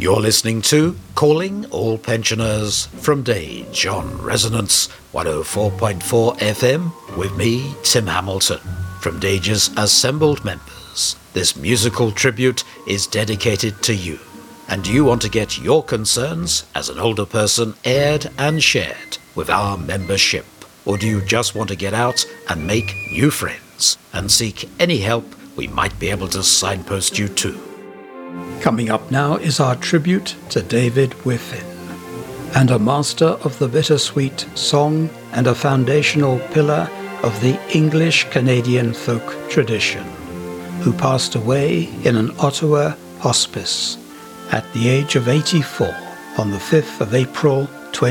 You're listening to Calling All Pensioners from Dage on Resonance 104.4 FM with me, Tim Hamilton. From Dage's assembled members, this musical tribute is dedicated to you. And do you want to get your concerns as an older person aired and shared with our membership? Or do you just want to get out and make new friends and seek any help we might be able to signpost you to? Coming up now is our tribute to David Whiffin, and a master of the bittersweet song and a foundational pillar of the English-Canadian folk tradition, who passed away in an Ottawa hospice at the age of 84 on the 5th of April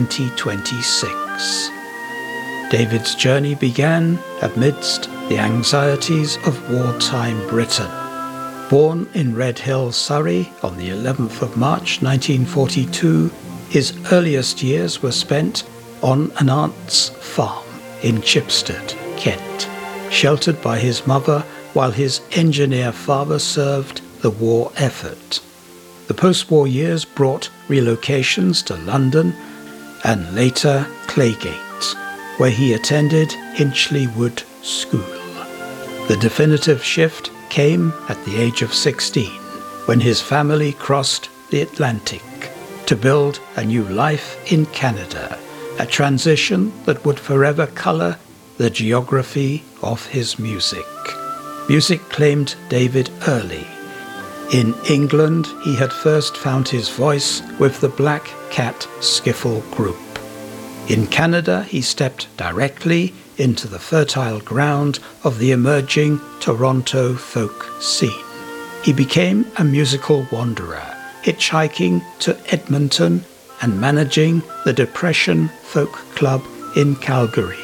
2026. David's journey began amidst the anxieties of wartime Britain. Born in Red Hill, Surrey on the 11th of March 1942, his earliest years were spent on an aunt's farm in Chipstead, Kent, sheltered by his mother while his engineer father served the war effort. The post-war years brought relocations to London and later Claygate, where he attended Hinchley Wood School. The definitive shift came at the age of 16, when his family crossed the Atlantic to build a new life in Canada, a transition that would forever colour the geography of his music. Music claimed David early. In England, he had first found his voice with the Black Cat Skiffle Group. In Canada, he stepped directly into the fertile ground of the emerging Toronto folk scene. He became a musical wanderer, hitchhiking to Edmonton and managing the Depression Folk Club in Calgary.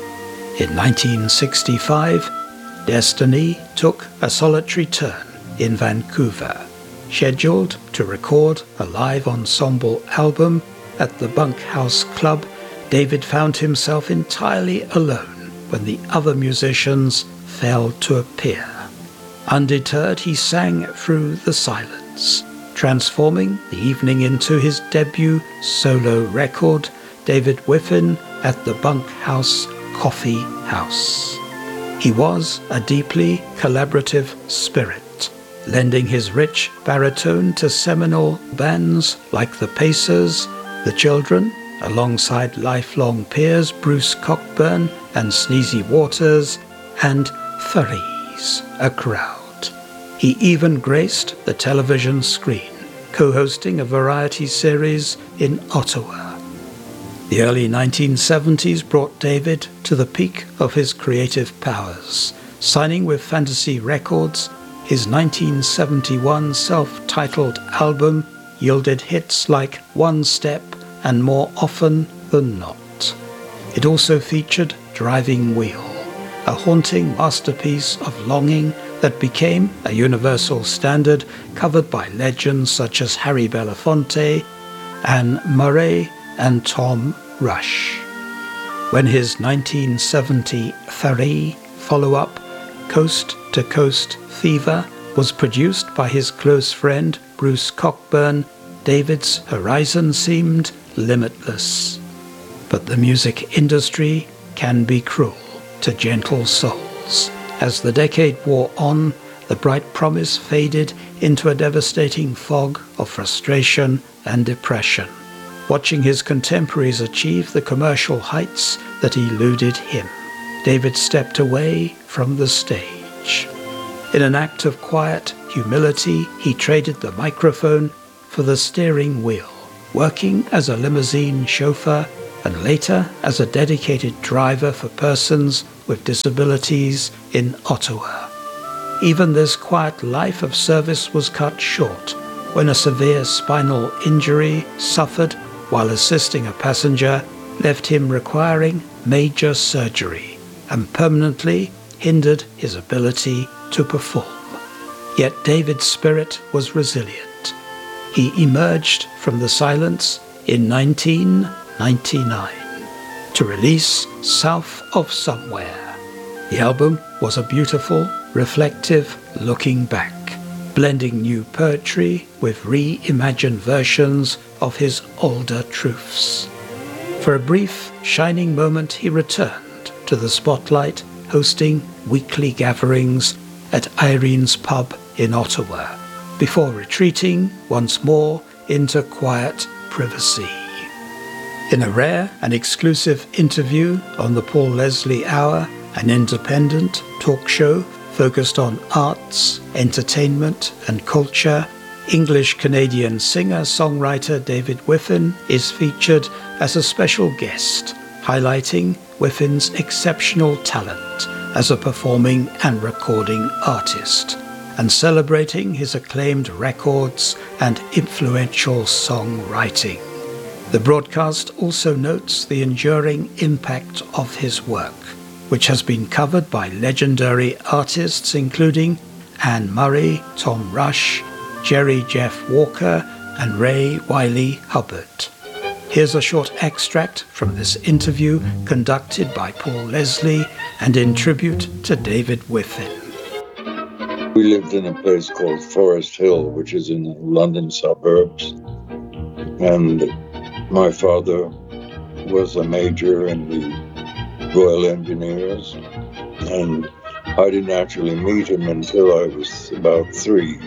In 1965, Destiny took a solitary turn in Vancouver, scheduled to record a live ensemble album at the Bunkhouse Club. David found himself entirely alone when the other musicians failed to appear. Undeterred, he sang through the silence, transforming the evening into his debut solo record, David Whiffin at the Bunkhouse Coffee House. He was a deeply collaborative spirit, lending his rich baritone to seminal bands like the Pacers, the Children, alongside lifelong peers Bruce Cockburn and Sneezy Waters, and Furries, a crowd. He even graced the television screen, co-hosting a variety series in Ottawa. The early 1970s brought David to the peak of his creative powers, signing with Fantasy Records. His 1971 self-titled album yielded hits like One Step and More Often Than Not. It also featured Driving Wheel, a haunting masterpiece of longing that became a universal standard covered by legends such as Harry Belafonte, Anne Murray, and Tom Rush. When his 1973 follow-up, Coast to Coast Fever, was produced by his close friend Bruce Cockburn, David's horizon seemed limitless. But the music industry can be cruel to gentle souls. As the decade wore on, the bright promise faded into a devastating fog of frustration and depression. Watching his contemporaries achieve the commercial heights that eluded him, David stepped away from the stage. In an act of quiet humility, he traded the microphone for the steering wheel, working as a limousine chauffeur and later as a dedicated driver for persons with disabilities in Ottawa. Even this quiet life of service was cut short when a severe spinal injury suffered while assisting a passenger left him requiring major surgery and permanently hindered his ability to perform. Yet David's spirit was resilient. He emerged from the silence in 1999 to release South of Somewhere. The album was a beautiful, reflective looking back, blending new poetry with reimagined versions of his older truths. For a brief, shining moment, he returned to the spotlight, hosting weekly gatherings at Irene's Pub in Ottawa, before retreating once more into quiet privacy. In a rare and exclusive interview on the Paul Leslie Hour, an independent talk show focused on arts, entertainment and culture, English-Canadian singer-songwriter David Whiffen is featured as a special guest, highlighting Whiffen's exceptional talent as a performing and recording artist, and celebrating his acclaimed records and influential songwriting. The broadcast also notes the enduring impact of his work, which has been covered by legendary artists including Anne Murray, Tom Rush, Jerry Jeff Walker, and Ray Wylie Hubbard. Here's a short extract from this interview conducted by Paul Leslie and in tribute to David Whiffen. We lived in a place called Forest Hill, which is in the London suburbs. And my father was a major in the Royal Engineers. And I didn't actually meet him until I was about 3,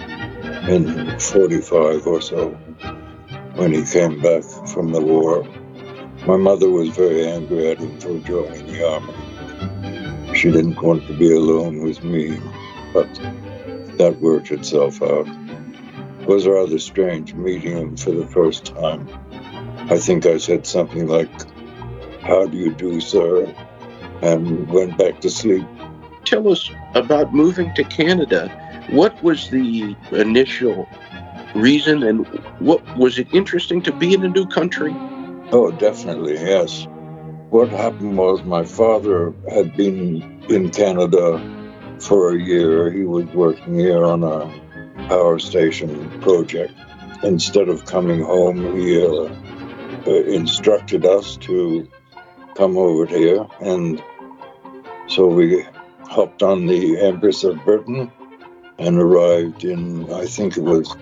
in 45 or so, when he came back from the war. My mother was very angry at him for joining the army. She didn't want to be alone with me, but that worked itself out. It was rather strange meeting him for the first time. I think I said something like, "How do you do, sir?" and went back to sleep. Tell us about moving to Canada. What was the initial reason, and what was it interesting to be in a new country? Oh, definitely, yes. What happened was my father had been in Canada for a year. He was working here on a power station project. Instead of coming home, he instructed us to come over here, and so we hopped on the Empress of Britain and arrived in, I think it was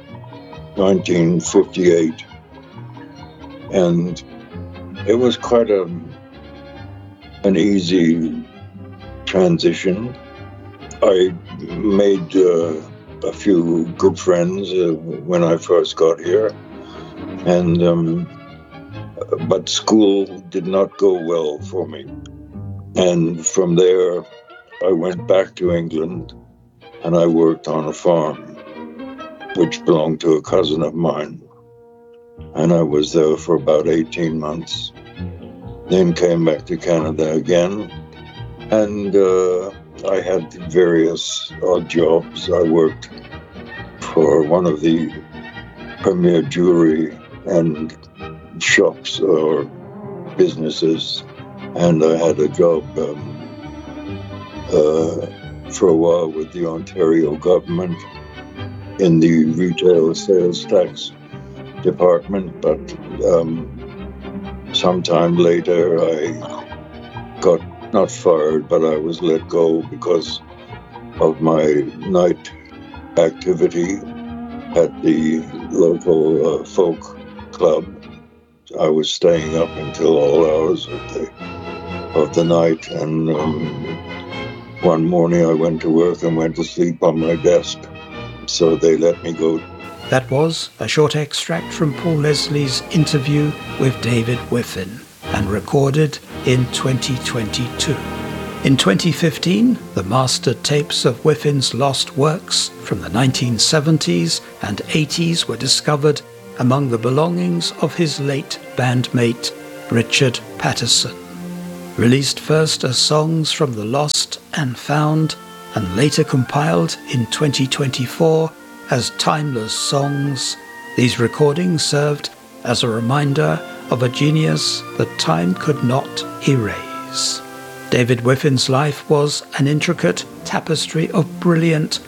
1958. And it was quite an easy transition. I made a few good friends when I first got here, and but school did not go well for me. And from there, I went back to England, and I worked on a farm, which belonged to a cousin of mine. And I was there for about 18 months. Then came back to Canada again, and I had various odd jobs. I worked for one of the premier jewelry and shops or businesses, and I had a job for a while with the Ontario government in the retail sales tax department, but sometime later I got not fired, but I was let go because of my night activity at the local folk club. I was staying up until all hours of the night, and one morning I went to work and went to sleep on my desk, so they let me go. That was a short extract from Paul Leslie's interview with David Whiffen, and recorded in 2022. In 2015, the mastered tapes of Whiffen's lost works from the 1970s and 80s were discovered among the belongings of his late bandmate, Richard Patterson. Released first as songs from the Lost and Found, and later compiled in 2024 as Timeless Songs, these recordings served as a reminder of a genius that time could not erase. David Whiffen's life was an intricate tapestry of brilliant